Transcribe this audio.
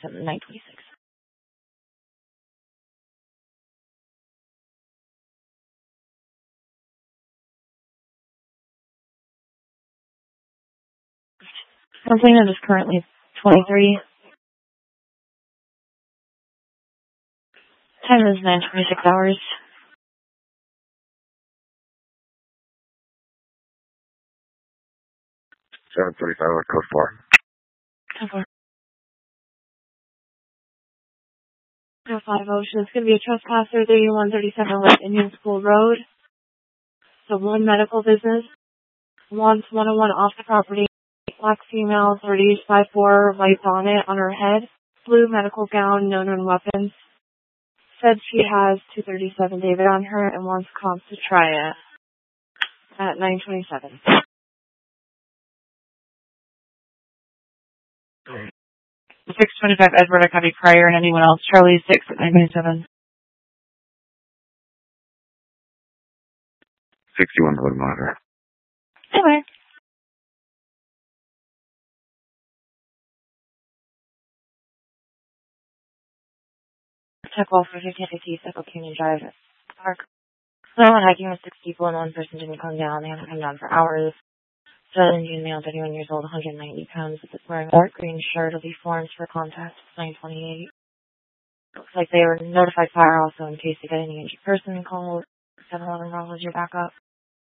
926. Complainant is currently 23. Time is 9:26 hours. 735 code 4. Code 4. 050. It's going to be a trespasser, 3137 West Indian School Road. So one medical business. Wants 101 off the property. Black female, 30'5'4", white bonnet on her head. Blue medical gown, no known weapons. Said she has 237 David on her and wants comps to try it at 927. 625 Edward, I copy prior and anyone else. Charlie 6 at 927. 61 Wood Monitor. Anyway. Check wall for 1550 Circle Canyon Drive Park. So I went hiking with 6 people and one person didn't come down. They haven't come down for hours. So Indian male, 31 years old, 190 pounds, wearing a dark green shirt. Will be forms for contact. 928. Looks like they were notified fire also in case they get any injured person called. 711 Bravo is your backup.